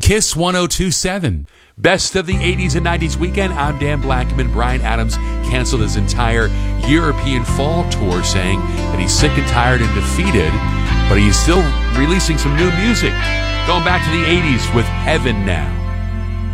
Kiss 1027. Best of the 80s and 90s weekend. I'm Dan Blackman. Bryan Adams canceled his entire European fall tour, saying that he's sick and tired and defeated, but he's still releasing some new music. Going back to the 80s with Heaven Now.